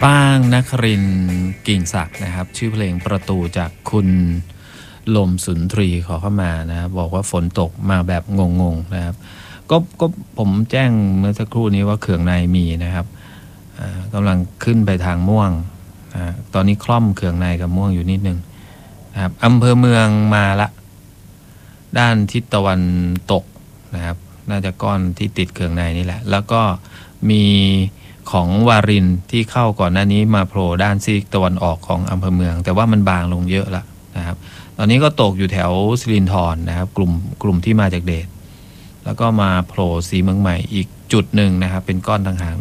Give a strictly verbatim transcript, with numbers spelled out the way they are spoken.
ป้างนครินทร์กิ่งศักดิ์นะครับชื่อเพลงประตูจากคุณลมสุนทรีขอเข้ามานะครับบอกว่าฝนตกมาแบบงงๆนะครับก็ก็ผมแจ้งเมื่อสักครู่นี้ว่าเขื่องในมีนะครับกำลังขึ้นไปทางม่วงนะตอนนี้คล่อมเขื่องในกับม่วงอยู่นิดนึงนะครับอำเภอเมืองมาละด้านทิศตะวันตกนะครับน่าจะก้อนที่ติดเขื่องในนี่แหละแล้วก็มีของวารินที่เข้าก่อนหน้านี้มาโผล่ด้านซีกตะวันออกของอำเภอเมืองแต่ว่ามันบางลงเยอะละนะครับตอนนี้ก็ตกอยู่แถวสิรินธรนะครับกลุ่มกลุ่มที่มาจากเดชแล้วก็มาโผล่สีเมืองใหม่อีกจุดหนึ่งนะครับเป็นก้อนต่างหาก